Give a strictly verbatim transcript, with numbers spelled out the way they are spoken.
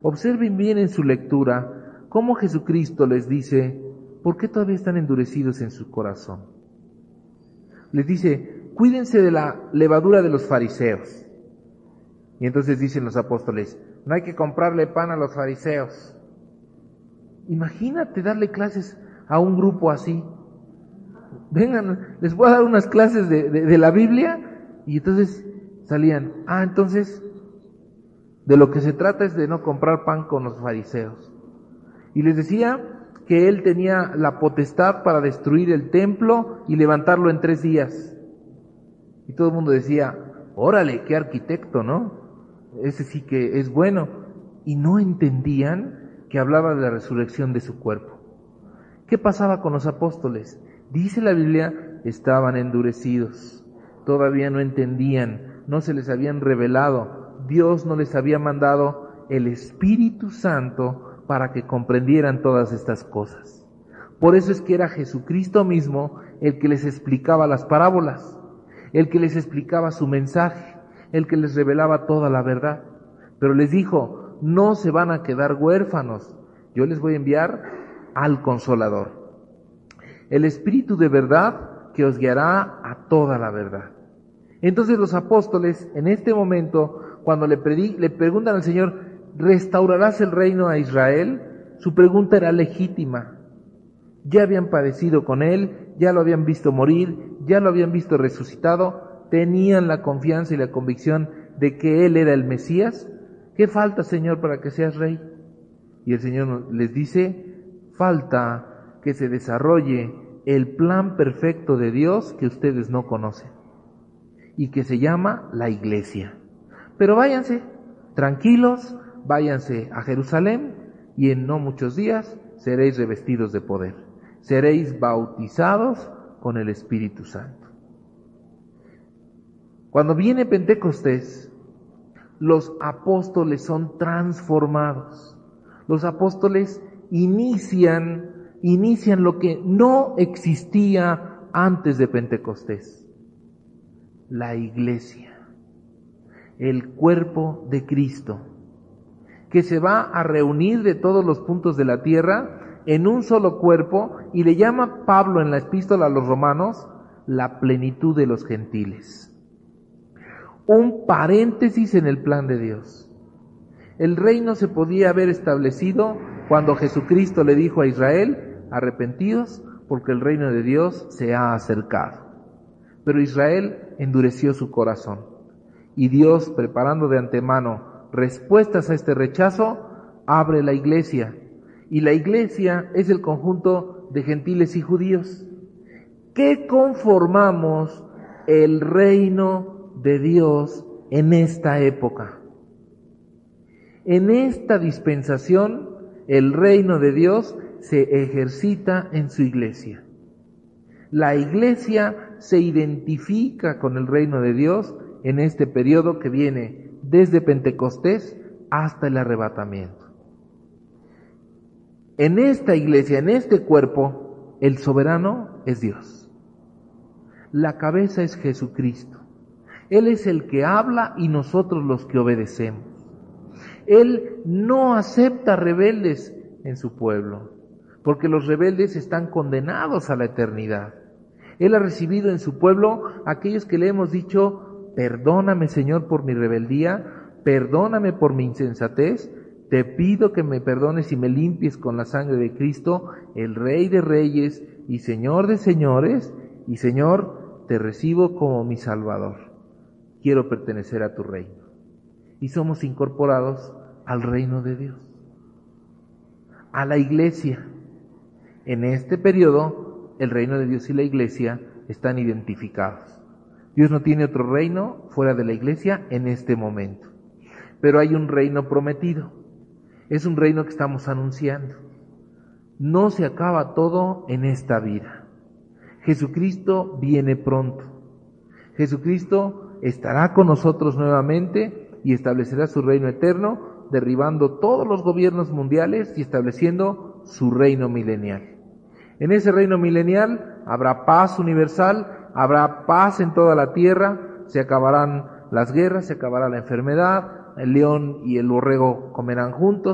Observen bien en su lectura cómo Jesucristo les dice, ¿por qué todavía están endurecidos en su corazón? Les dice, cuídense de la levadura de los fariseos. Y entonces dicen los apóstoles, no hay que comprarle pan a los fariseos. Imagínate darle clases a un grupo así. Vengan, les voy a dar unas clases de, de, de la Biblia. Y entonces salían, ah, entonces de lo que se trata es de no comprar pan con los fariseos. Y les decía que él tenía la potestad para destruir el templo y levantarlo en tres días. Y todo el mundo decía, órale, qué arquitecto, ¿no? Ese sí que es bueno. Y no entendían que hablaba de la resurrección de su cuerpo. ¿Qué pasaba con los apóstoles? Dice la Biblia, estaban endurecidos, todavía no entendían, no se les habían revelado, Dios no les había mandado el Espíritu Santo para que comprendieran todas estas cosas. Por eso es que era Jesucristo mismo el que les explicaba las parábolas, el que les explicaba su mensaje, el que les revelaba toda la verdad. Pero les dijo, no se van a quedar huérfanos, yo les voy a enviar al Consolador, el Espíritu de verdad que os guiará a toda la verdad. Entonces los apóstoles, en este momento, cuando le, predi- le preguntan al Señor, ¿restaurarás el reino a Israel? Su pregunta era legítima. Ya habían padecido con Él, ya lo habían visto morir, ya lo habían visto resucitado, tenían la confianza y la convicción de que Él era el Mesías. ¿Qué falta, Señor, para que seas rey? Y el Señor les dice, falta que se desarrolle el plan perfecto de Dios que ustedes no conocen y que se llama la iglesia. Pero váyanse, tranquilos, váyanse a Jerusalén y en no muchos días seréis revestidos de poder. Seréis bautizados con el Espíritu Santo. Cuando viene Pentecostés, los apóstoles son transformados. Los apóstoles inician, inician lo que no existía antes de Pentecostés. La iglesia, el cuerpo de Cristo, que se va a reunir de todos los puntos de la tierra en un solo cuerpo, y le llama Pablo en la epístola a los romanos, la plenitud de los gentiles. Un paréntesis en el plan de Dios. El reino se podía haber establecido cuando Jesucristo le dijo a Israel, arrepentidos porque el reino de Dios se ha acercado. Pero Israel endureció su corazón y Dios, preparando de antemano respuestas a este rechazo, abre la iglesia. Y la iglesia es el conjunto de gentiles y judíos que conformamos el reino de Dios en esta época. En esta dispensación, el reino de Dios se ejercita en su iglesia. La iglesia se identifica con el reino de Dios en este periodo que viene desde Pentecostés hasta el arrebatamiento. En esta iglesia, en este cuerpo, el soberano es Dios. La cabeza es Jesucristo. Él es el que habla y nosotros los que obedecemos. Él no acepta rebeldes en su pueblo, porque los rebeldes están condenados a la eternidad. Él ha recibido en su pueblo a aquellos que le hemos dicho, perdóname, Señor, por mi rebeldía, perdóname por mi insensatez, te pido que me perdones y me limpies con la sangre de Cristo, el Rey de Reyes y Señor de Señores, y Señor, te recibo como mi Salvador. Quiero pertenecer a tu reino. Y somos incorporados al reino de Dios, a la iglesia. En este periodo, el reino de Dios y la iglesia están identificados. Dios no tiene otro reino fuera de la iglesia en este momento. Pero hay un reino prometido. Es un reino que estamos anunciando. No se acaba todo en esta vida. Jesucristo viene pronto. Jesucristo estará con nosotros nuevamente y establecerá su reino eterno, derribando todos los gobiernos mundiales y estableciendo su reino milenial. En ese reino milenial habrá paz universal, habrá paz en toda la tierra, se acabarán las guerras, se acabará la enfermedad, el león y el borrego comerán juntos,